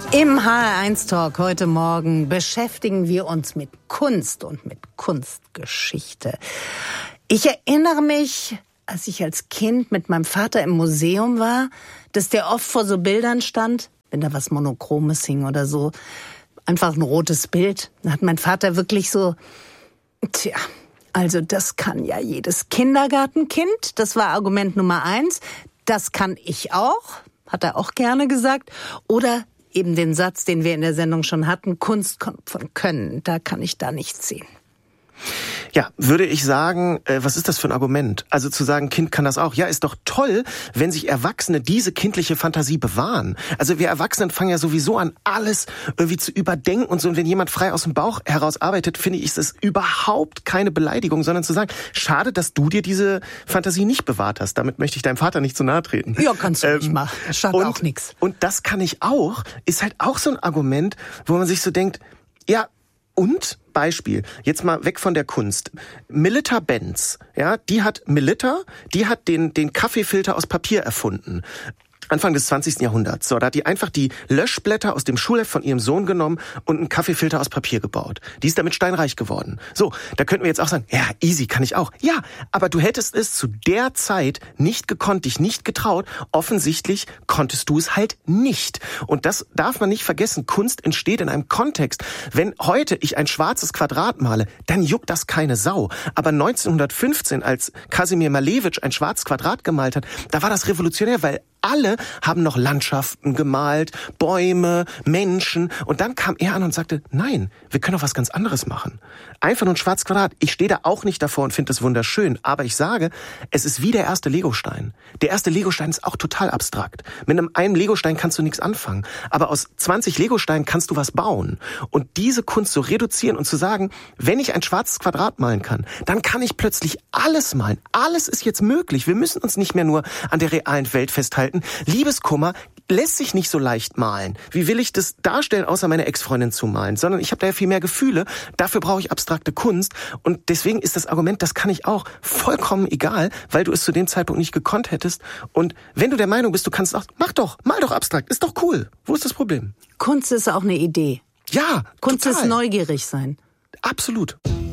Im HR1-Talk heute Morgen beschäftigen wir uns mit Kunst und mit Kunstgeschichte. Ich erinnere mich, als ich als Kind mit meinem Vater im Museum war, dass der oft vor so Bildern stand, wenn da was Monochromes hing oder so, einfach ein rotes Bild. Da hat mein Vater wirklich so, also das kann ja jedes Kindergartenkind, das war Argument Nummer 1, das kann ich auch, hat er auch gerne gesagt, oder eben den Satz, den wir in der Sendung schon hatten, Kunst kommt von Können, da kann ich da nichts sehen. Ja, würde ich sagen, was ist das für ein Argument? Also zu sagen, Kind kann das auch. Ja, ist doch toll, wenn sich Erwachsene diese kindliche Fantasie bewahren. Also wir Erwachsenen fangen ja sowieso an, alles irgendwie zu überdenken und so. Und wenn jemand frei aus dem Bauch heraus arbeitet, finde ich, ist überhaupt keine Beleidigung, sondern zu sagen, schade, dass du dir diese Fantasie nicht bewahrt hast. Damit möchte ich deinem Vater nicht zu nahe treten. Ja, kannst du nicht machen. Schadet auch nichts. Und das kann ich auch, ist halt auch so ein Argument, wo man sich so denkt, ja, und Beispiel, jetzt mal weg von der Kunst. Melitta Benz, ja, die hat den Kaffeefilter aus Papier erfunden. Anfang des 20. Jahrhunderts. So, da hat die einfach die Löschblätter aus dem Schulheft von ihrem Sohn genommen und einen Kaffeefilter aus Papier gebaut. Die ist damit steinreich geworden. So, da könnten wir jetzt auch sagen, ja, easy, kann ich auch. Ja, aber du hättest es zu der Zeit nicht gekonnt, dich nicht getraut. Offensichtlich konntest du es halt nicht. Und das darf man nicht vergessen. Kunst entsteht in einem Kontext. Wenn heute ich ein schwarzes Quadrat male, dann juckt das keine Sau. Aber 1915, als Kasimir Malevich ein schwarzes Quadrat gemalt hat, da war das revolutionär, weil alle haben noch Landschaften gemalt, Bäume, Menschen. Und dann kam er an und sagte, nein, wir können doch was ganz anderes machen. Einfach nur ein schwarzes Quadrat. Ich stehe da auch nicht davor und finde das wunderschön. Aber ich sage, es ist wie der erste Legostein. Der erste Legostein ist auch total abstrakt. Mit einem Legostein kannst du nichts anfangen. Aber aus 20 Legosteinen kannst du was bauen. Und diese Kunst zu reduzieren und zu sagen, wenn ich ein schwarzes Quadrat malen kann, dann kann ich plötzlich alles malen. Alles ist jetzt möglich. Wir müssen uns nicht mehr nur an der realen Welt festhalten. Liebeskummer lässt sich nicht so leicht malen. Wie will ich das darstellen, außer meine Ex-Freundin zu malen? Sondern ich habe da ja viel mehr Gefühle. Dafür brauche ich abstrakte Kunst. Und deswegen ist das Argument, das kann ich auch, vollkommen egal, weil du es zu dem Zeitpunkt nicht gekonnt hättest. Und wenn du der Meinung bist, du kannst auch, mal doch abstrakt. Ist doch cool. Wo ist das Problem? Kunst ist auch eine Idee. Ja, Kunst total. ist neugierig sein. Absolut.